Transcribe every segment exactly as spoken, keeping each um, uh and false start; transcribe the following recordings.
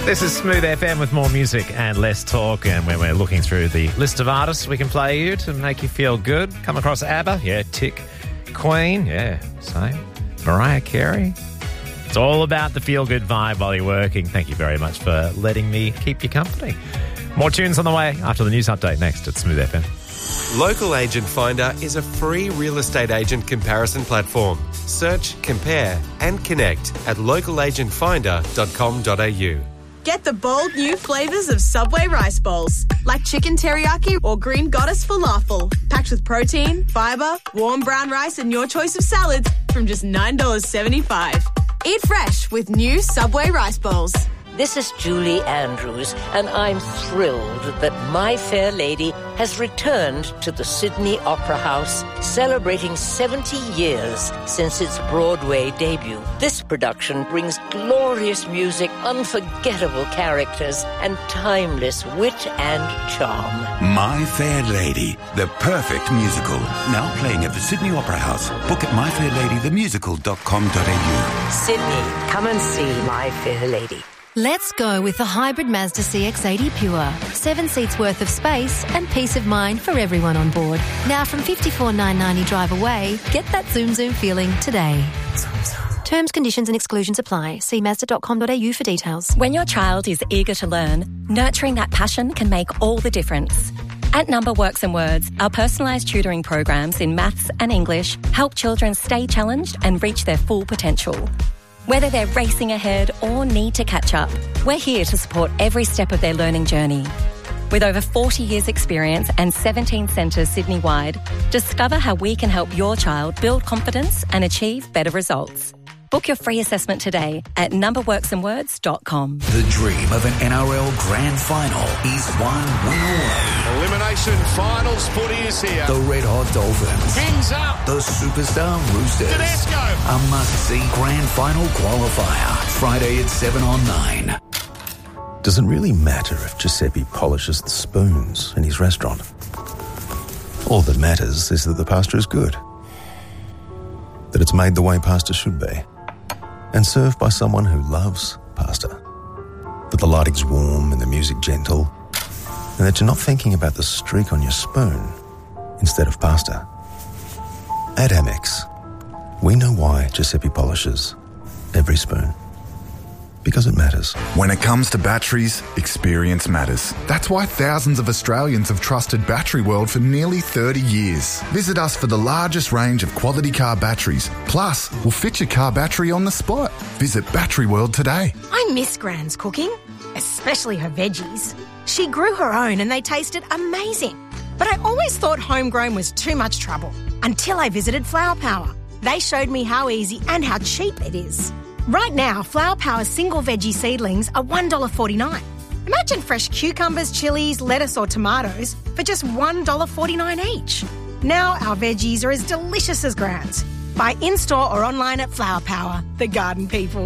This is Smooth F M with more music and less talk, and when we're looking through the list of artists we can play you to make you feel good. Come across ABBA, yeah, tick. Queen, yeah, same. Mariah Carey. It's all about the feel-good vibe while you're working. Thank you very much for letting me keep you company. More tunes on the way after the news update next at Smooth F M. Local Agent Finder is a free real estate agent comparison platform. Search, compare and connect at local agent finder dot com dot a u. Get the bold new flavours of Subway rice bowls, like chicken teriyaki or green goddess falafel, packed with protein, fibre, warm brown rice and your choice of salads from just nine dollars seventy-five. Eat fresh with new Subway rice bowls. This is Julie Andrews, and I'm thrilled that My Fair Lady has returned to the Sydney Opera House, celebrating seventy years since its Broadway debut. This production brings glorious music, unforgettable characters, and timeless wit and charm. My Fair Lady, the perfect musical. Now playing at the Sydney Opera House. Book at my fair lady the musical dot com dot a u. Sydney, come and see My Fair Lady. Let's go with the hybrid Mazda C X eighty Pure. Seven seats worth of space and peace of mind for everyone on board. Now from fifty-four thousand nine hundred ninety drive away, get that zoom zoom feeling today. Terms, conditions and exclusions apply. See mazda dot com dot a u for details. When your child is eager to learn, nurturing that passion can make all the difference. At Number Works and Words, our personalised tutoring programs in maths and English help children stay challenged and reach their full potential. Whether they're racing ahead or need to catch up, we're here to support every step of their learning journey. With over forty years experience and seventeen centres Sydney-wide, discover how we can help your child build confidence and achieve better results. Book your free assessment today at number works and words dot com. The dream of an N R L Grand Final is one win away. Elimination Finals footy is here. The Red Hot Dolphins. Kings up. The Superstar Roosters. Tedesco. A must-see Grand Final qualifier. Friday at seven on nine. Does it really matter if Giuseppe polishes the spoons in his restaurant? All that matters is that the pasta is good. That it's made the way pasta should be. And served by someone who loves pasta. That the lighting's warm and the music gentle. And that you're not thinking about the streak on your spoon instead of pasta. At Amex, we know why Giuseppe polishes every spoon. Because it matters. When it comes to batteries, experience matters. That's why thousands of Australians have trusted Battery World for nearly thirty years. Visit us for the largest range of quality car batteries. Plus, we'll fit your car battery on the spot. Visit Battery World today. I miss Gran's cooking, especially her veggies. She grew her own and they tasted amazing. But I always thought homegrown was too much trouble until I visited Flower Power. They showed me how easy and how cheap it is. Right now, Flower Power single veggie seedlings are one dollar forty-nine. Imagine fresh cucumbers, chilies, lettuce or tomatoes for just one dollar forty-nine each. Now our veggies are as delicious as Gran's. Buy in-store or online at Flower Power, the garden people.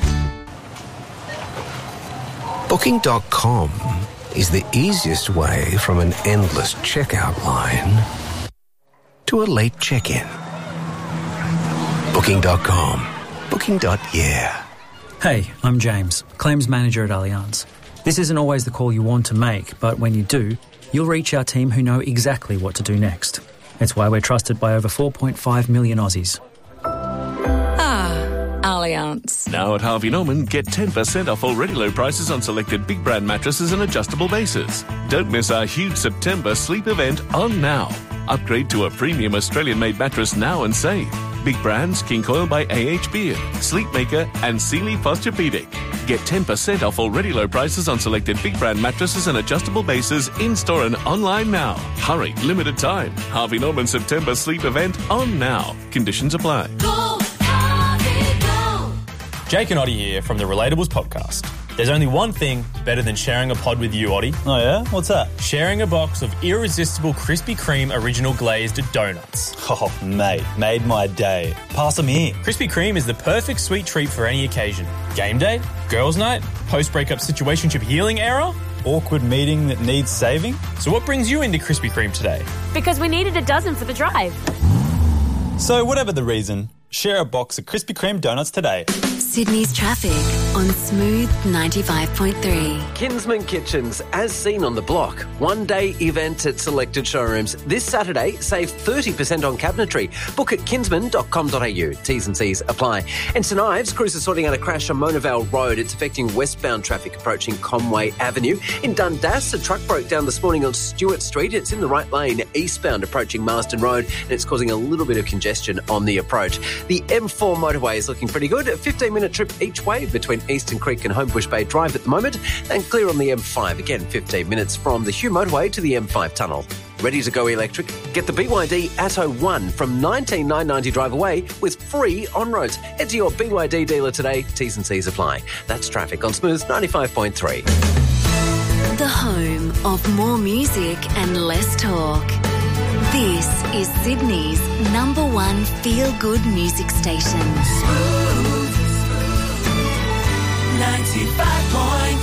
Booking dot com is the easiest way from an endless checkout line to a late check-in. Booking dot com. Booking. Yeah. Hey, I'm James, Claims Manager at Allianz. This isn't always the call you want to make, but when you do, you'll reach our team who know exactly what to do next. It's why we're trusted by over four point five million Aussies. Ah, Allianz. Now at Harvey Norman, get ten percent off already low prices on selected big brand mattresses and adjustable bases. Don't miss our huge September sleep event on now. Upgrade to a premium Australian-made mattress now and save. Big brands, King Coil by A H Beard, Sleepmaker and Sealy Posturepedic. Get ten percent off already low prices on selected big brand mattresses and adjustable bases in-store and online now. Hurry, limited time. Harvey Norman September sleep event on now. Conditions apply. Go, Harvey, go. Jake and Oddie here from the Relatables podcast. There's only one thing better than sharing a pod with you, Oddie. Oh yeah? What's that? Sharing a box of irresistible Krispy Kreme original glazed donuts. Oh, mate, made my day. Pass them here. Krispy Kreme is the perfect sweet treat for any occasion. Game day, girls' night, post-breakup situationship healing era, awkward meeting that needs saving. So what brings you into Krispy Kreme today? Because we needed a dozen for the drive. So whatever the reason, share a box of Krispy Kreme donuts today. Sydney's traffic. on Smooth ninety-five point three. Kinsman Kitchens, as seen on the block. One-day event at selected showrooms. This Saturday, save thirty percent on cabinetry. Book at kinsman dot com dot a u. T's and C's apply. And St Ives, crews are sorting out a crash on Mona Vale Road. It's affecting westbound traffic approaching Conway Avenue. In Dundas, a truck broke down this morning on Stewart Street. It's in the right lane, eastbound approaching Marsden Road, and it's causing a little bit of congestion on the approach. The M four motorway is looking pretty good. A fifteen-minute trip each way between Eastern Creek and Homebush Bay Drive at the moment, and clear on the M five. Again, fifteen minutes from the Hugh motorway to the M five tunnel. Ready to go electric? Get the B Y D Atto one from nineteen nine ninety drive away with free on-roads. Head to your B Y D dealer today. T's and C's apply. That's traffic on Smooth ninety-five point three. The home of more music and less talk. This is Sydney's number one feel-good music station. ninety-five point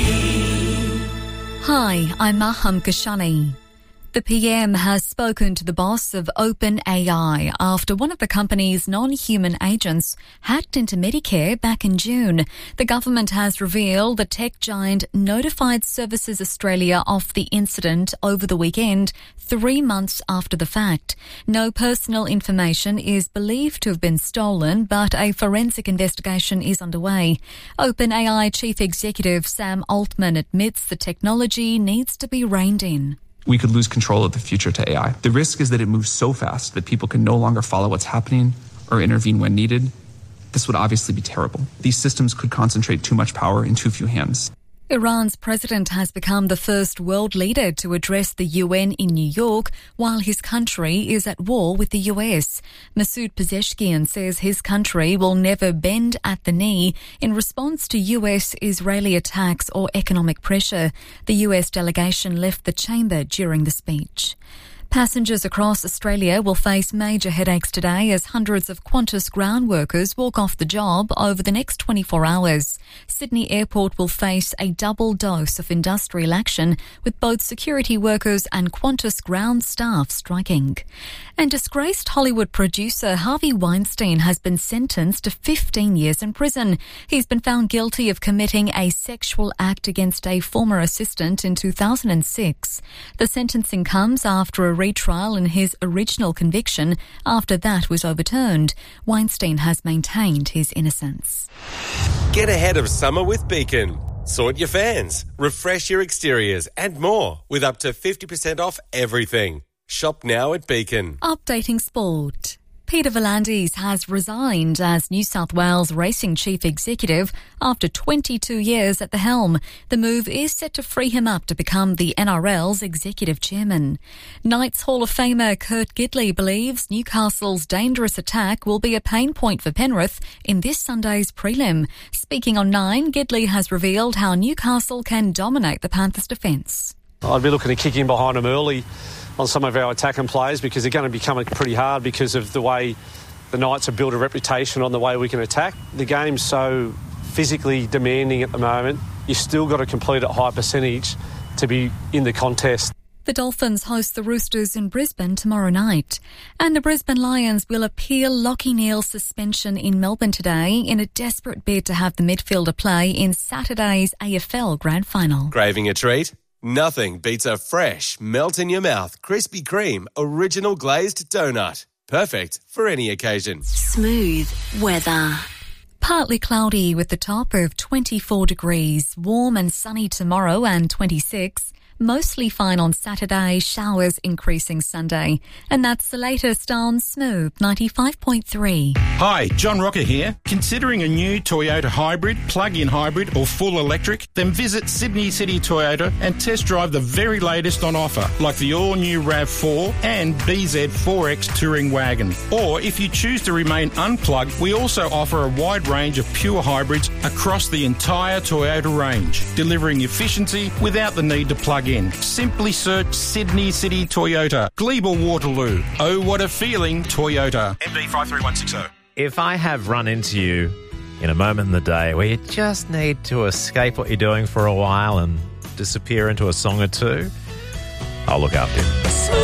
three. Hi, I'm Maham Kashani. The P M has spoken to the boss of OpenAI after one of the company's non-human agents hacked into Medicare back in June. The government has revealed the tech giant notified Services Australia of the incident over the weekend, three months after the fact. No personal information is believed to have been stolen, but a forensic investigation is underway. OpenAI Chief Executive Sam Altman admits the technology needs to be reined in. We could lose control of the future to A I. The risk is that it moves so fast that people can no longer follow what's happening or intervene when needed. This would obviously be terrible. These systems could concentrate too much power in too few hands. Iran's president has become the first world leader to address the U N in New York while his country is at war with the U S. Masoud Pezeshkian says his country will never bend at the knee in response to U S-Israeli attacks or economic pressure. The U S delegation left the chamber during the speech. Passengers across Australia will face major headaches today as hundreds of Qantas ground workers walk off the job over the next twenty-four hours. Sydney Airport will face a double dose of industrial action with both security workers and Qantas ground staff striking. And disgraced Hollywood producer Harvey Weinstein has been sentenced to fifteen years in prison. He's been found guilty of committing a sexual act against a former assistant in two thousand six. The sentencing comes after a retrial in his original conviction. After that was overturned, Weinstein has maintained his innocence. Get ahead of summer with Beacon. Sort your fans, refresh your exteriors and more with up to fifty percent off everything. Shop now at Beacon. Updating sport. Peter V'landys has resigned as New South Wales Racing Chief Executive after twenty-two years at the helm. The move is set to free him up to become the N R L's Executive Chairman. Knights Hall of Famer Kurt Gidley believes Newcastle's dangerous attack will be a pain point for Penrith in this Sunday's prelim. Speaking on Nine, Gidley has revealed how Newcastle can dominate the Panthers' defence. I'd be looking to kick in behind them early on some of our attacking players because they're going to be coming pretty hard because of the way the Knights have built a reputation on the way we can attack. The game's so physically demanding at the moment. You still got to complete at high percentage to be in the contest. The Dolphins host the Roosters in Brisbane tomorrow night. And the Brisbane Lions will appeal Lachie Neale's suspension in Melbourne today in a desperate bid to have the midfielder play in Saturday's A F L Grand Final. Craving a treat? Nothing beats a fresh, melt-in-your-mouth Krispy Kreme original glazed donut. Perfect for any occasion. Smooth weather. Partly cloudy with the top of twenty-four degrees. Warm and sunny tomorrow and twenty-six. Mostly fine on Saturday, showers increasing Sunday. And that's the latest on Smooth ninety-five point three. Hi, John Rocker here. Considering a new Toyota hybrid, plug-in hybrid or full electric? Then visit Sydney City Toyota and test drive the very latest on offer, like the all-new RAV four and B Z four X Touring Wagon. Or if you choose to remain unplugged, we also offer a wide range of pure hybrids across the entire Toyota range, delivering efficiency without the need to plug in. Simply search Sydney City Toyota, Glebe Waterloo. Oh, what a feeling, Toyota. M D five three one six zero. If I have run into you in a moment in the day where you just need to escape what you're doing for a while and disappear into a song or two, I'll look after you.